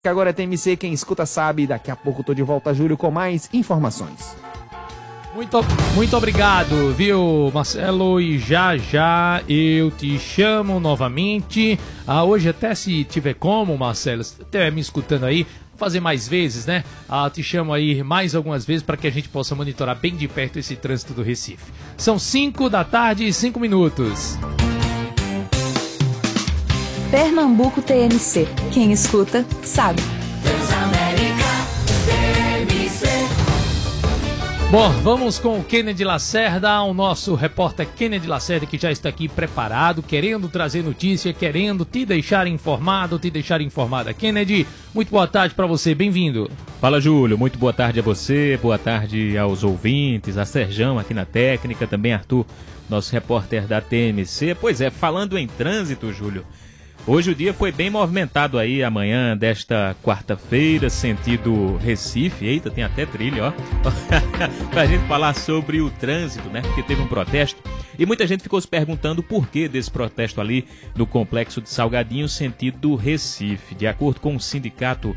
Que agora é TMC, quem escuta sabe. Daqui a pouco eu tô de volta, Júlio, com mais informações. Muito obrigado, viu, Marcelo? E já eu te chamo novamente. Hoje até se tiver como, Marcelo, até me escutando aí, fazer mais vezes, né? Te chamo aí mais algumas vezes para que a gente possa monitorar bem de perto esse trânsito do Recife. São 5 da tarde e 5 minutos. Pernambuco TMC. Quem escuta, sabe. Bom, vamos com o Kennedy Lacerda, o nosso repórter Kennedy Lacerda, que já está aqui preparado, querendo trazer notícia, querendo te deixar informado, te deixar informada. Kennedy, muito boa tarde para você, bem-vindo. Fala, Júlio, muito boa tarde a você, boa tarde aos ouvintes, a Serjão aqui na técnica, também Arthur, nosso repórter da TMC. Pois é, falando em trânsito, Júlio, hoje o dia foi bem movimentado aí, amanhã desta quarta-feira, sentido Recife. Eita, tem até trilha, ó. Pra gente falar sobre o trânsito, né? Porque teve um protesto e muita gente ficou se perguntando o porquê desse protesto ali no Complexo de Salgadinho, sentido Recife. De acordo com o sindicato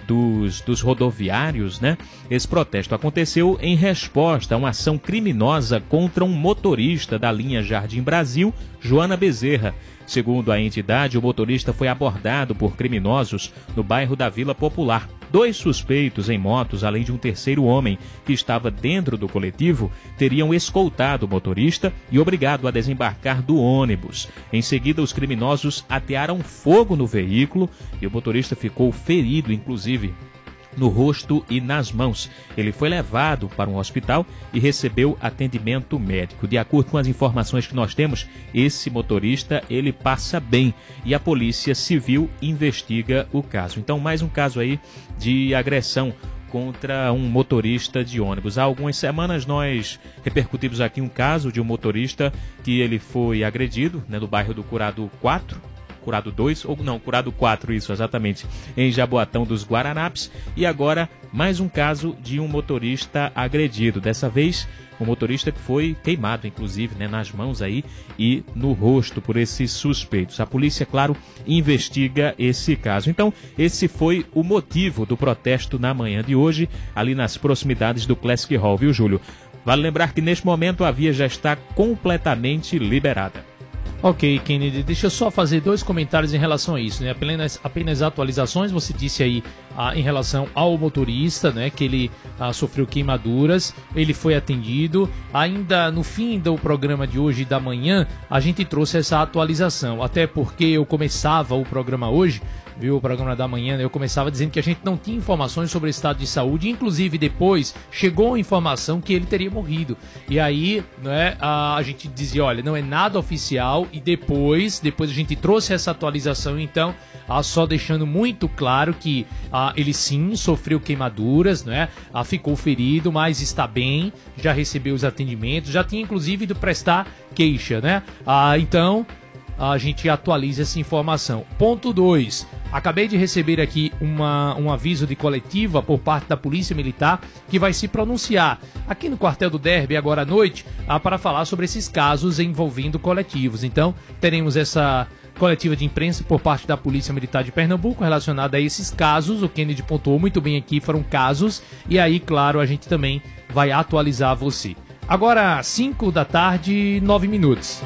dos rodoviários, né? Esse protesto aconteceu em resposta a uma ação criminosa contra um motorista da linha Jardim Brasil, Joana Bezerra. Segundo a entidade, o motorista foi abordado por criminosos no bairro da Vila Popular. 2 suspeitos em motos, além de um terceiro homem que estava dentro do coletivo, teriam escoltado o motorista e obrigado a desembarcar do ônibus. Em seguida, os criminosos atearam fogo no veículo e o motorista ficou ferido, inclusive no rosto e nas mãos. Ele foi levado para um hospital e recebeu atendimento médico. De acordo com as informações que nós temos, esse motorista, ele passa bem e a Polícia Civil investiga o caso. Então, mais um caso aí de agressão contra um motorista de ônibus. Há algumas semanas nós repercutimos aqui um caso de um motorista que ele foi agredido, né, no bairro do Curado 4, Curado 2, ou não, Curado 4, isso, exatamente, em Jaboatão dos Guaranapes. E agora, mais um caso de um motorista agredido. Dessa vez, um motorista que foi queimado, inclusive, né, nas mãos aí e no rosto por esses suspeitos. A polícia, claro, investiga esse caso. Então, esse foi o motivo do protesto na manhã de hoje, ali nas proximidades do Classic Hall, viu, Júlio? Vale lembrar que neste momento a via já está completamente liberada. Ok, Kennedy, deixa eu só fazer 2 comentários em relação a isso, né? Apenas atualizações, você disse aí em relação ao motorista, né? Que ele sofreu queimaduras, ele foi atendido. Ainda no fim do programa de hoje da manhã, a gente trouxe essa atualização, até porque eu começava o programa hoje, viu, o programa da manhã, eu começava dizendo que a gente não tinha informações sobre o estado de saúde, inclusive depois chegou a informação que ele teria morrido. E aí, né, a gente dizia, olha, não é nada oficial, e depois a gente trouxe essa atualização, então, só deixando muito claro que ele sim sofreu queimaduras, né, ficou ferido, mas está bem, já recebeu os atendimentos, já tinha inclusive ido prestar queixa, né, então a gente atualiza essa informação. Ponto 2. Acabei de receber aqui um aviso de coletiva por parte da Polícia Militar que vai se pronunciar aqui no quartel do Derby agora à noite para falar sobre esses casos envolvendo coletivos. Então, teremos essa coletiva de imprensa por parte da Polícia Militar de Pernambuco relacionada a esses casos. O Kennedy pontuou muito bem aqui, foram casos. E aí, claro, a gente também vai atualizar você. Agora, 5 da tarde, 9 minutos.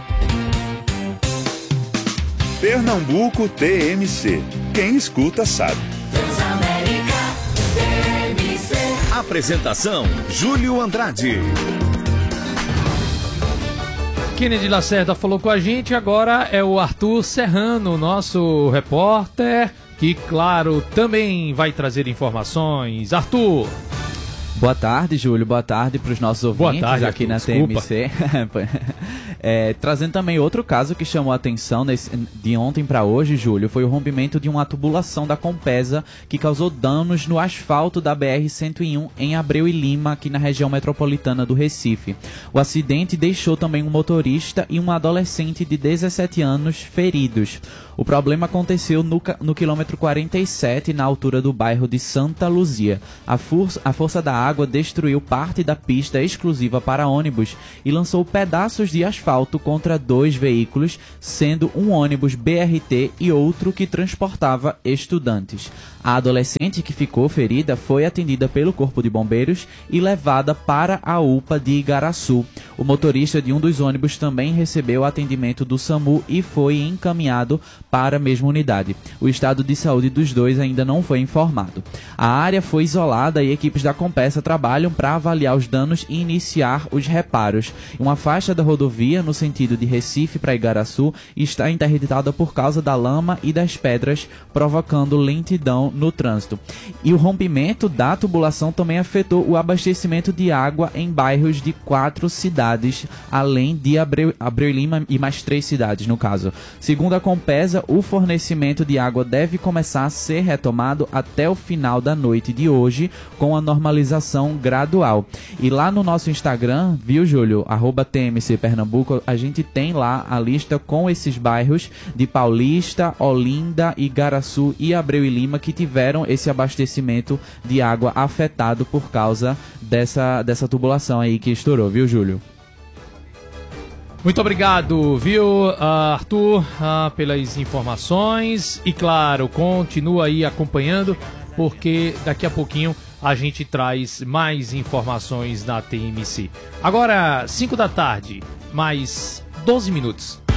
Pernambuco TMC. Quem escuta sabe. Apresentação: Júlio Andrade. Kennedy Lacerda falou com a gente, agora é o Arthur Serrano, nosso repórter, que, claro, também vai trazer informações. Arthur! Boa tarde, Júlio. Boa tarde para os nossos ouvintes aqui na TMC. Trazendo também outro caso que chamou a atenção de ontem para hoje, Júlio, foi o rompimento de uma tubulação da Compesa que causou danos no asfalto da BR-101 em Abreu e Lima, aqui na região metropolitana do Recife. O acidente deixou também um motorista e uma adolescente de 17 anos feridos. O problema aconteceu no quilômetro 47, na altura do bairro de Santa Luzia. A força da água destruiu parte da pista exclusiva para ônibus e lançou pedaços de asfalto asfalto contra 2 veículos, sendo um ônibus BRT e outro que transportava estudantes. A adolescente que ficou ferida foi atendida pelo Corpo de Bombeiros e levada para a UPA de Igaraçu. O motorista de um dos ônibus também recebeu atendimento do SAMU e foi encaminhado para a mesma unidade. O estado de saúde dos dois ainda não foi informado. A área foi isolada e equipes da Compesa trabalham para avaliar os danos e iniciar os reparos. Uma faixa da rodovia no sentido de Recife para Igaraçu está interditada por causa da lama e das pedras, provocando lentidão no trânsito. E o rompimento da tubulação também afetou o abastecimento de água em bairros de 4 cidades, além de Abreu e Lima e mais 3 cidades no caso. Segundo a Compesa, o fornecimento de água deve começar a ser retomado até o final da noite de hoje, com a normalização gradual. E lá no nosso Instagram, viu, Júlio? @TMC Pernambuco, a gente tem lá a lista com esses bairros de Paulista, Olinda, Igaraçu e Abreu e Lima que tiveram esse abastecimento de água afetado por causa dessa tubulação aí que estourou, viu, Júlio? Muito obrigado, viu, Arthur, pelas informações. E claro, continua aí acompanhando, porque daqui a pouquinho a gente traz mais informações da TMC. Agora, 5 da tarde, mais 12 minutos.